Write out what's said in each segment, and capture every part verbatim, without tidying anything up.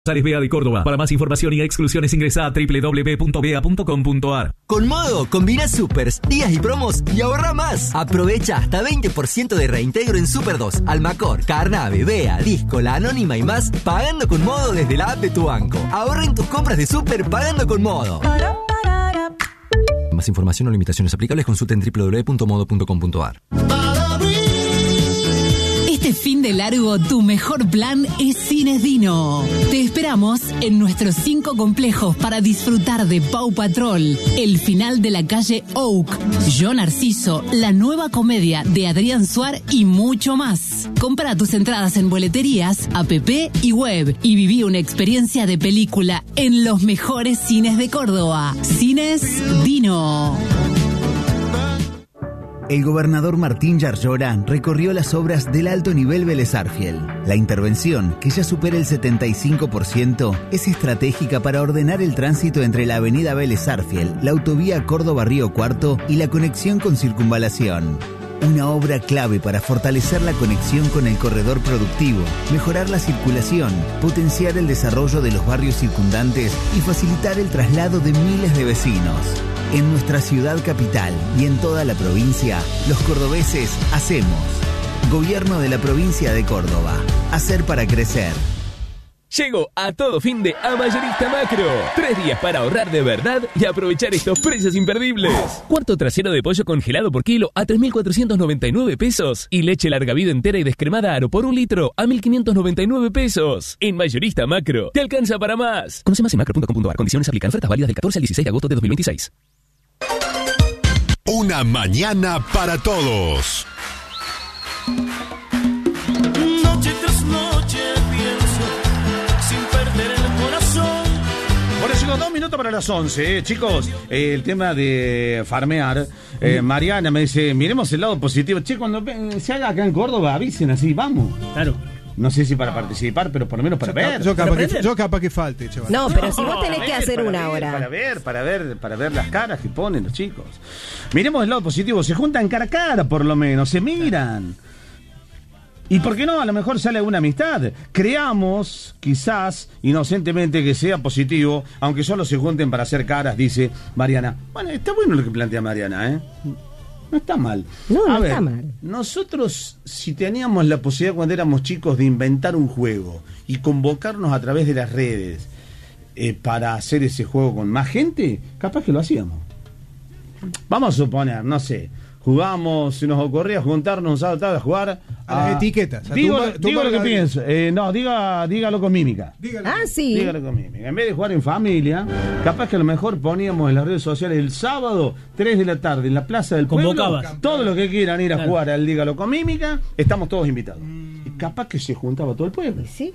Bea de Córdoba. Para más información y exclusiones ingresa a doble u doble u doble u punto bea punto com punto a r. Con Modo, combina supers, días y promos y ahorra más. Aprovecha hasta veinte por ciento de reintegro en Super dos, Almacor, Carnave, Bea, Disco, La Anónima y más, pagando con Modo desde la app de tu banco. Ahorra en tus compras de Super pagando con Modo. Más información o limitaciones aplicables, consulta en doble u doble u doble u punto modo punto com punto a r. Este fin de largo, tu mejor plan es Cines Dino. Te esperamos en nuestros cinco complejos para disfrutar de Paw Patrol, el final de la calle Oak, Yo Narciso, la nueva comedia de Adrián Suar y mucho más. Compra tus entradas en boleterías, app y web y viví una experiencia de película en los mejores cines de Córdoba. Cines Dino. El gobernador Martín Yarlora recorrió las obras del alto nivel Vélez Arfiel. La intervención, que ya supera el setenta y cinco por ciento, es estratégica para ordenar el tránsito entre la avenida Vélez Arfiel, la autovía Córdoba-Río Cuarto y la conexión con Circunvalación. Una obra clave para fortalecer la conexión con el corredor productivo, mejorar la circulación, potenciar el desarrollo de los barrios circundantes y facilitar el traslado de miles de vecinos. En nuestra ciudad capital y en toda la provincia, los cordobeses hacemos. Gobierno de la provincia de Córdoba. Hacer para crecer. Llegó a todo fin de a Mayorista Macro. Tres días para ahorrar de verdad y aprovechar estos precios imperdibles. Cuarto trasero de pollo congelado por kilo a tres mil cuatrocientos noventa y nueve pesos. Y leche larga vida entera y descremada Aro por un litro a mil quinientos noventa y nueve pesos. En Mayorista Macro, te alcanza para más. Conoce más en macro punto com punto a r. Condiciones aplican. Ofertas válidas del catorce al dieciséis de agosto de dos mil veintiséis. Una mañana para todos. Noche tras noche pienso sin perder el corazón. Bueno, chicos, dos minutos para las once, eh, chicos. Eh, el tema de farmear. Eh, Mariana me dice, miremos el lado positivo. Che, cuando eh, se haga acá en Córdoba, avisen así, vamos. Claro. No sé si para participar, pero por lo menos para yo, ver. Yo capaz, que, yo capaz que falte, chaval. No, pero si vos tenés no, que ver, hacer una ver, hora. Para ver, para ver, para ver las caras que ponen los chicos. Miremos el lado positivo, se juntan cara a cara por lo menos, se miran. Y por qué no, a lo mejor sale alguna amistad. Creamos, quizás, inocentemente, que sea positivo, aunque solo se junten para hacer caras, dice Mariana. Bueno, está bueno lo que plantea Mariana, ¿eh? No está mal. No, no a ver, está mal. Nosotros, si teníamos la posibilidad cuando éramos chicos de inventar un juego y convocarnos a través de las redes eh, para hacer ese juego con más gente, capaz que lo hacíamos. Vamos a suponer, no sé, jugamos, si nos ocurría juntarnos a, a jugar a las etiquetas. A digo tumba, digo tumba lo que la... pienso. Eh, no, diga, dígalo con mímica. Dígalo. Ah, sí. Dígalo con mímica. En vez de jugar en familia, capaz que a lo mejor poníamos en las redes sociales el sábado, tres de la tarde, en la plaza del pueblo. Convocabas. Todos los que quieran ir a Claro. jugar al Dígalo con mímica, estamos todos invitados. Mm. Y capaz que se juntaba todo el pueblo. ¿Sí?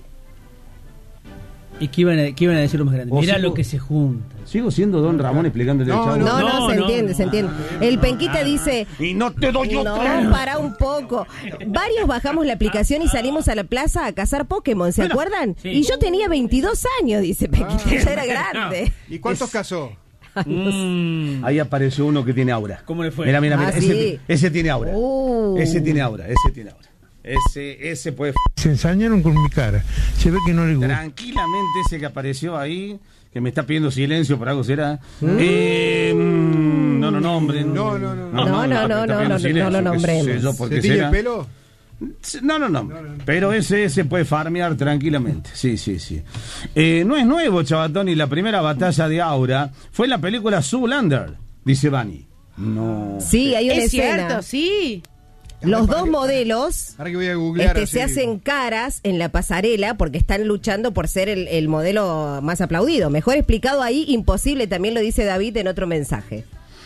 ¿Y qué iban a, qué iban a decir los más grandes? O Mirá sigo- lo que se junta. Sigo siendo Don Ramón explicándole al No, chavo. No, no, No, se no, entiende, no. se entiende. El Penquita dice... Y no te doy No, otra. para un poco. Varios bajamos la aplicación y salimos a la plaza a cazar Pokémon, ¿se Mira, acuerdan? sí. Y yo tenía veintidós años, dice Penquita, ya era grande. ¿Y cuántos casó? Mm. Ahí apareció uno que tiene aura. ¿Cómo le fue? Mira, mira, mira. Ah, ese, sí. ese tiene aura. Uh. Ese tiene aura, ese tiene aura. Ese, ese puede... Se ensañaron con mi cara. Se ve que no le gusta. Tranquilamente ese que apareció ahí, que me está pidiendo silencio, por algo será. Eh, mm, no lo nombren. No, no, no. No, no, no, no, no, no, no lo nombremos. ¿Se tiñe el pelo? No, no, no. Pero ese, ese puede farmear tranquilamente. Sí, sí, sí. Eh, no es nuevo, Chabatón, y la primera batalla de aura fue en la película Zoolander, dice Bani. No. Sí, hay una Es escena. cierto, sí. Los dos modelos Ahora que voy a googlear este, se así. hacen caras en la pasarela porque están luchando por ser el, el modelo más aplaudido. Mejor explicado ahí, imposible, también lo dice David en otro mensaje.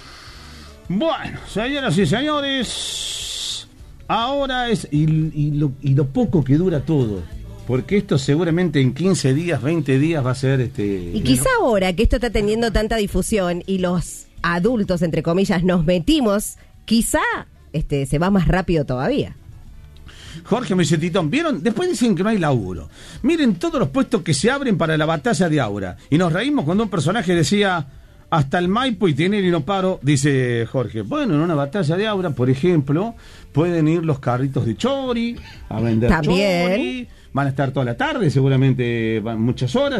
Bueno, señoras y señores, ahora es... Y, y, lo, y lo poco que dura todo. Porque esto seguramente en quince días, veinte días va a ser... este. Y quizá ahora que esto está teniendo tanta difusión y los adultos, entre comillas, nos metimos, quizá este se va más rápido todavía. Jorge me dice, Titón, ¿vieron? Después dicen que no hay laburo. Miren todos los puestos que se abren para la batalla de Aura. Y nos reímos cuando un personaje decía, hasta el Maipo y Tinel y no paro, dice Jorge. Bueno, en una batalla de Aura, por ejemplo, pueden ir los carritos de Chori a vender También. Chori. van a estar toda la tarde, seguramente van muchas horas.